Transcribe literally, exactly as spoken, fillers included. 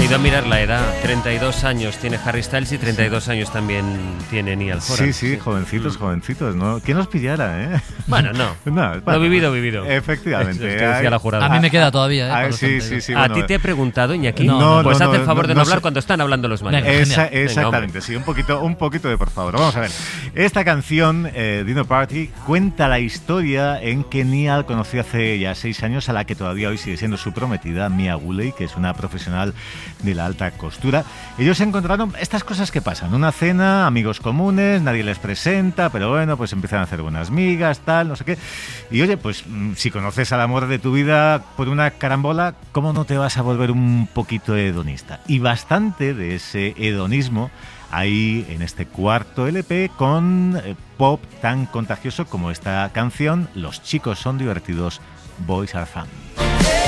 ido a mirar la edad. treinta y dos años tiene Harry Styles y treinta y dos años también tiene Niall Horan. Sí, sí, jovencitos, jovencitos, ¿no? ¿Quién los pillara, eh? Bueno, no. no, Lo bueno, vivido, vivido. Efectivamente. Es que decía la jurada. A mí me queda todavía, ¿eh? Ah, Para los sí, treinta y dos. sí, sí. ¿A bueno, ti te he preguntado, Iñaki? No, no, pues no, haz el no, favor de no, no no hablar sé. cuando están hablando los mayores. Venga, Esa- genial. exactamente, Venga, sí, un poquito, un poquito de por favor. Vamos a ver. Esta canción, eh, Dinner Party, cuenta la historia en que Niall conoció hace ya seis años a la que todavía hoy sigue siendo su prometida, Mia Woolley, que es una profesional de la alta costura. Ellos se encontraron estas cosas que pasan, una cena, amigos comunes, nadie les presenta, pero bueno, pues empiezan a hacer buenas migas, tal, no sé qué. Y oye, pues si conoces al amor de tu vida por una carambola, ¿cómo no te vas a volver un poquito hedonista? Y bastante de ese hedonismo hay en este cuarto L P con eh, pop tan contagioso como esta canción, Los chicos son divertidos, Boys are fun.